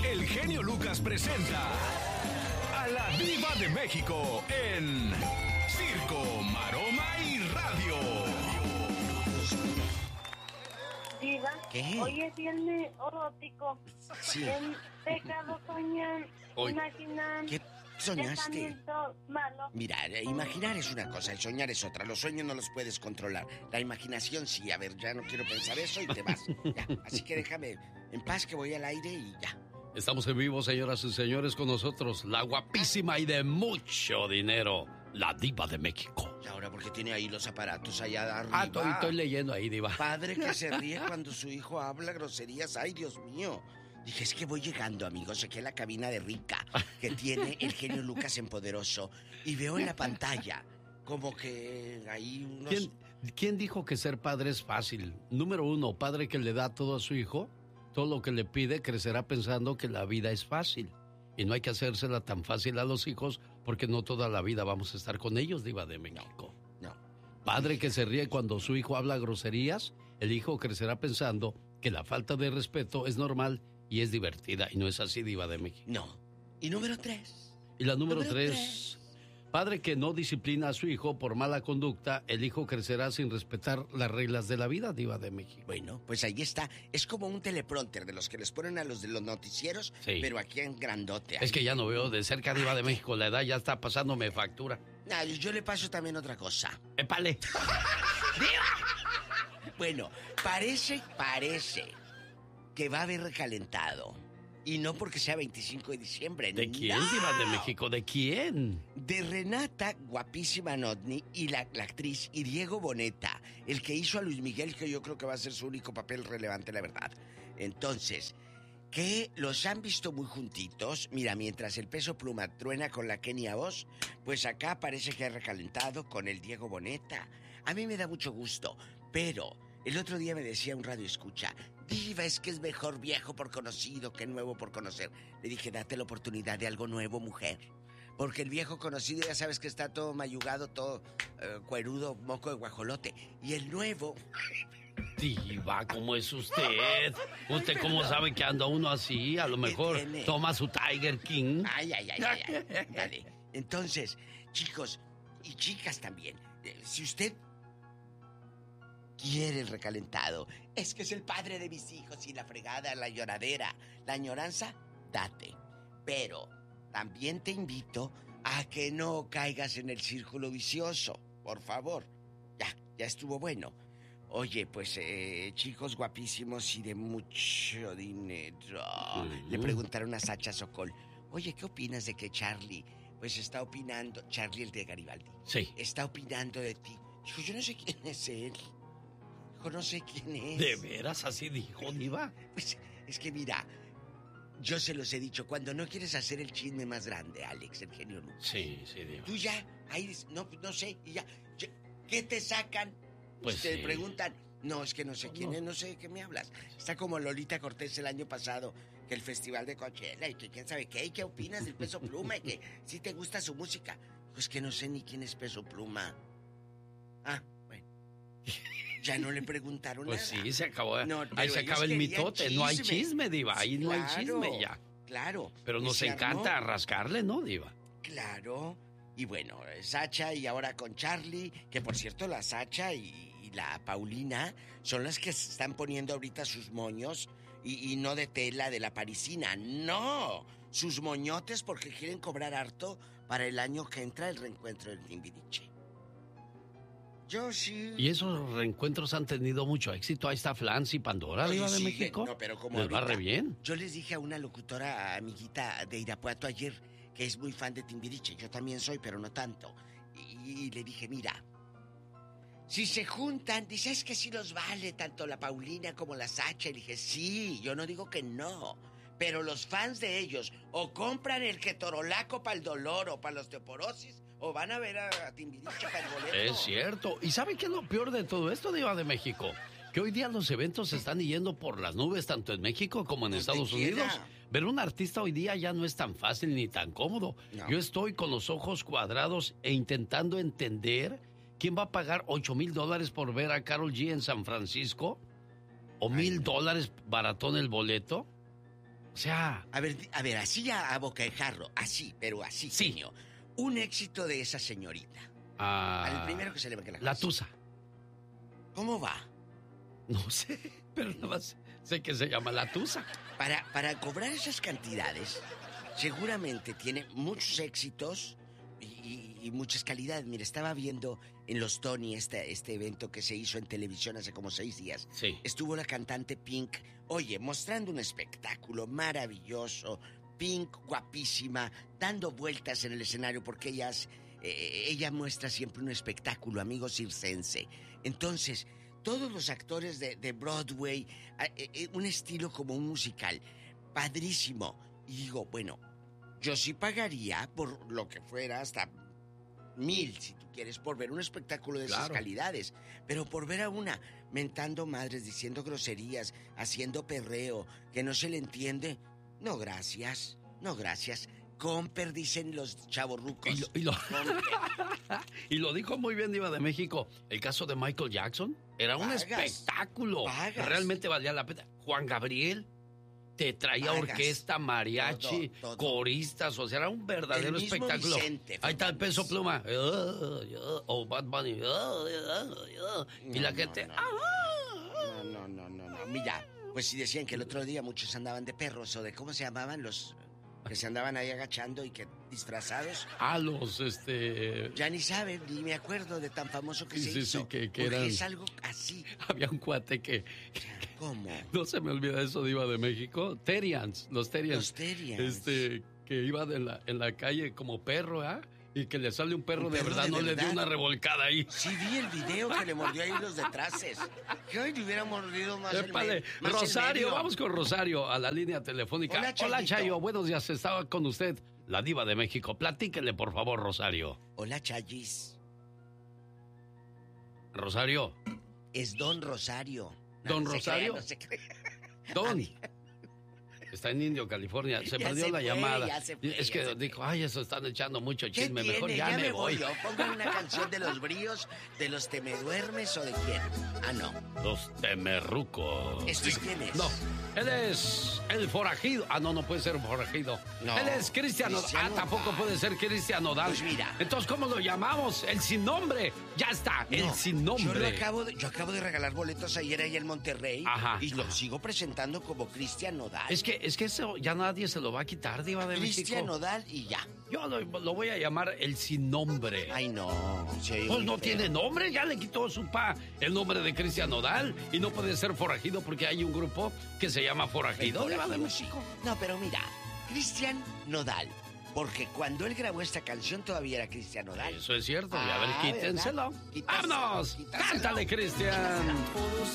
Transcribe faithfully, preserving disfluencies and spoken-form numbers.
el genio Lucas presenta a la Diva de México en Circo, Maroma y Radio. Diva, ¿Qué? hoy es viernes erótico. Sí. En pecado soñar, Hoy. imaginar, ¿Qué soñaste? pensamiento malo. Mira, imaginar es una cosa, el soñar es otra. Los sueños no los puedes controlar. La imaginación sí. A ver, ya no quiero pensar eso y te vas. Ya. Así que déjame en paz que voy al aire y ya. Estamos en vivo, señoras y señores, con nosotros la guapísima y de mucho dinero, la Diva de México. Y ahora, porque tiene ahí los aparatos allá arriba. Ah, estoy, estoy leyendo ahí, Diva. Padre que se ríe cuando su hijo habla groserías. Ay, Dios mío. Dije, es que voy llegando, amigos. Chequé la cabina de Rica, que tiene el genio Lucas en Poderoso. Y veo en la pantalla como que hay unos... ¿Quién, ¿Quién dijo que ser padre es fácil? Número uno, padre que le da todo a su hijo, todo lo que le pide, crecerá pensando que la vida es fácil. Y no hay que hacérsela tan fácil a los hijos, porque no toda la vida vamos a estar con ellos, Diva de México. No. no. Padre que se ríe cuando su hijo habla groserías, el hijo crecerá pensando que la falta de respeto es normal y es divertida. Y no es así, Diva de México. No. Y número tres. Y la número, Número tres, tres. padre que no disciplina a su hijo por mala conducta, el hijo crecerá sin respetar las reglas de la vida, Diva de México. Bueno, pues ahí está. Es como un teleprompter de los que les ponen a los de los noticieros, Sí. pero aquí en grandote. Es que ya no veo de cerca, Diva de México, la edad ya está pasándome factura. Ah, yo le paso también otra cosa. ¡Épale! Bueno, parece, parece que va a haber recalentado. Y no porque sea veinticinco de diciembre. ¿De quién, ¡No! Diva de México? ¿De quién? De Renata, guapísima Notni, y la, la actriz, y Diego Boneta, el que hizo a Luis Miguel, que yo creo que va a ser su único papel relevante, la verdad. Entonces, que los han visto muy juntitos. Mira, mientras el Peso Pluma truena con la Kenia Oz, pues acá parece que ha recalentado con el Diego Boneta. A mí me da mucho gusto, pero el otro día me decía un radio escucha, Diva, es que es mejor viejo por conocido que nuevo por conocer. Le dije, date la oportunidad de algo nuevo, mujer. Porque el viejo conocido ya sabes que está todo mayugado, todo uh, cuerudo, moco de guajolote. Y el nuevo... Diva, ¿cómo es usted? ¿Usted cómo sabe que anda uno así? A lo mejor tiene? toma su Tiger King. Ay, ay, ay, ay, ay. Dale. Entonces, chicos y chicas también, eh, si usted quiere el recalentado, es que es el padre de mis hijos y la fregada, la lloradera, la añoranza, date. Pero también te invito a que no caigas en el círculo vicioso, por favor. Ya, ya estuvo bueno. Oye, pues, eh, chicos guapísimos y de mucho dinero. Uh-huh. Le preguntaron a Sacha Sokol, oye, ¿qué opinas de que Charlie, pues está opinando, Charlie el de Garibaldi, sí, está opinando de ti? Dijo, yo no sé quién es él. Dijo, no sé quién es. ¿De veras así dijo, Diva? Pues, es que mira, yo se los he dicho, cuando no quieres hacer el chisme más grande, Alex, el genio Lucas. Sí, sí, Diva. Tú ya, ahí, no, no sé, y ya, ¿qué te sacan? Pues te sí. preguntan, no, es que no sé quién es, no sé de qué me hablas. Está como Lolita Cortés el año pasado, que el festival de Coachella, y que quién sabe qué, y qué opinas del Peso Pluma, y que si te gusta su música. Pues que no sé ni quién es Peso Pluma. Ah, bueno. Ya no le preguntaron pues nada. Pues sí, se acabó. No, ahí se acaba el mitote, chisme. No hay chisme, Diva, ahí sí, no claro, hay chisme ya. Claro. Pero nos encanta armó. rascarle, ¿no, Diva? Claro. Y bueno, Sacha y ahora con Charlie, que por cierto la Sacha y, y la Paulina son las que se están poniendo ahorita sus moños y, y no de tela de la parisina, no, sus moñotes porque quieren cobrar harto para el año que entra el reencuentro del Timbiriche. Yo sí. Y esos reencuentros han tenido mucho éxito. Ahí está Flans y Pandora, Diva de México. No, pero como les va re bien. Yo les dije a una locutora amiguita de Irapuato ayer, que es muy fan de Timbiriche, yo también soy, pero no tanto. Y, y le dije, mira, si se juntan, dice, es que sí los vale, tanto la Paulina como la Sacha. Y le dije, sí, yo no digo que no, pero los fans de ellos o compran el ketorolaco para el dolor o para la osteoporosis, o van a ver a, a Timbiriche para el boleto. Es cierto. ¿Y sabe qué es lo peor de todo esto, Diva de México? Que hoy día los eventos se están yendo por las nubes, tanto en México como en Donde Estados quiera. Unidos. Ver un artista hoy día ya no es tan fácil ni tan cómodo. No. Yo estoy con los ojos cuadrados e intentando entender quién va a pagar ocho mil dólares por ver a Karol G en San Francisco. ¿O mil dólares baratón el boleto? O sea... A ver, a ver, así a, a boca de jarro, así, pero así, Sí. genio. Un éxito de esa señorita. Ah, Al primero que se le ve que la La cabeza. Tusa. ¿Cómo va? No sé, pero nada más sé que se llama La Tusa. Para, para cobrar esas cantidades, seguramente tiene muchos éxitos y, y- y muchas calidades. Mira, estaba viendo en los Tony este, este evento que se hizo en televisión hace como seis días. Sí. Estuvo la cantante Pink, oye, mostrando un espectáculo maravilloso. Pink, guapísima, dando vueltas en el escenario porque ellas, eh, ella muestra siempre un espectáculo, amigo circense. Entonces, todos los actores de, de Broadway, eh, eh, un estilo como un musical, padrísimo. Y digo, bueno, yo sí pagaría por lo que fuera hasta mil, si tú quieres, por ver un espectáculo de esas Claro. calidades. Pero por ver a una mentando madres, diciendo groserías, haciendo perreo, que no se le entiende, no gracias, no gracias. Comper, dicen los chavorrucos. Y lo, y, lo, Comper. y lo dijo muy bien Diva de México. El caso de Michael Jackson era un Pagas. espectáculo. Pagas. Realmente valía la pena. Juan Gabriel te traía Pagas. orquesta, mariachi, Todo, todo. coristas. O sea, era un verdadero El mismo espectáculo. Vicente Ahí está el Fernández. Peso Pluma. O Bad Bunny. Y la No, gente... no, ¡ah! No, no, no, no, no. Mira, pues sí decían que el otro día muchos andaban de perros o de cómo se llamaban los que se andaban ahí agachando y que disfrazados. A los, este... Ya ni saben, ni me acuerdo de tan famoso que Sí, se sí, hizo. sí, que- que porque eran- es algo así. Había un cuate que... ¿Cómo? No se me olvida eso, Diva de México. Terians, los Terians. Los Terians. Este, que iba de la, en la calle como perro, ¿ah? Y que le sale un perro, Un de perro verdad, de no le dio verdad. una revolcada ahí. Sí vi el video que le mordió ahí los detraces. Que hoy le hubiera mordido más el Épale, me- más el Rosario, medio. vamos con Rosario a la línea telefónica. Hola, Chayito. Chayo, buenos días, estaba con usted, la Diva de México. Platíquele, por favor, Rosario. Hola, Chayis. Rosario, Es Don Rosario. ¿Don no se Rosario? crea, no se crea. Don. Está en Indio, California. Se Ya perdió se la fue, llamada. ya se fue, es ya que se fue. dijo, ay, eso están echando mucho ¿Qué chisme. tiene? Mejor ya, me voy. yo. Pongan una canción de los bríos, de los temeduermes o de quién. Ah, no. Los temerrucos. ¿Este es quién es? No, él es el forajido. Ah, no, no puede ser un forajido. No, Él es Cristian Nodal. Cristian Ah, tampoco Nodal. puede ser Cristian Nodal. Pues mira. Entonces, ¿cómo lo llamamos? El sin nombre. Ya está, el No, sin Yo, nombre. lo acabo de, yo acabo de regalar boletos ayer ahí en Monterrey. Ajá, Y lo ajá. sigo presentando como Cristian Nodal. Es que, es que eso ya nadie se lo va a quitar, Diva de Cristian México. Nodal y ya. Yo lo, lo voy a llamar el sin nombre. Ay, no. se oye Pues muy no feo. tiene nombre, ya le quitó su pa el nombre de Cristian Nodal y no puede ser forajido porque hay un grupo que se llama Forajido, El Diva de forajido, sí. México. No, pero mira, Cristian Nodal. Porque cuando él grabó esta canción todavía era Cristian Nodal. Eso es cierto, y a ver, Ah, quítenselo. ¿verdad? Quítaselo, ¡Vámonos! quítaselo. ¡Cántale, Cristian! Todos